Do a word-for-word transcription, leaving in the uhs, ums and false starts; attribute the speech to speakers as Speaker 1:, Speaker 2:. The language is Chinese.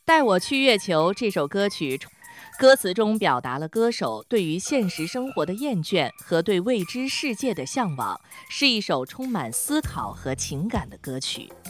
Speaker 1: 带我去月球这首歌曲，歌词中表达了歌手对于现实生活的厌倦和对未知世界的向往，是一首充满思考和情感的歌曲。